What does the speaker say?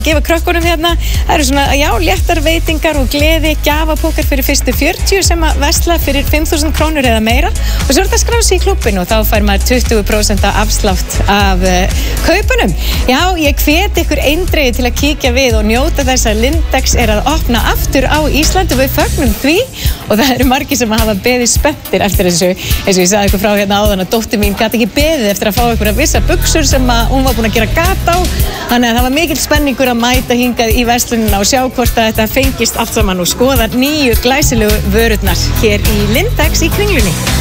gefa krökkunum hérna, það eru svona, já, léttar veitingar og gleði, gjafapókar fyrir fyrstu 40 sem að vesla fyrir 5.000 krónur eða meira og svo er þetta að skrá sig í klúbbin og þá fær maður 20% afslátt af kaupunum. Já, ég hvet ykkur eindregið til að kíkja við og njóta þess að Lindex er að opna aftur á Íslandi og við fögnum því og það eru margir sem hafa beðið spenntir eftir þessu, eins og ég sagði ykkur frá hérna áðan að dóttir mín gat ekki beðið eftir að fá ykkur að vissa buxur sem að hún var búin að gera gat á, þannig að það var mikill spenningur að mæta hingað í verslunina og sjá hvort að þetta fengist allt saman og skoða nýju glæsilegu vörurnar hér í Lindex í Kringlunni.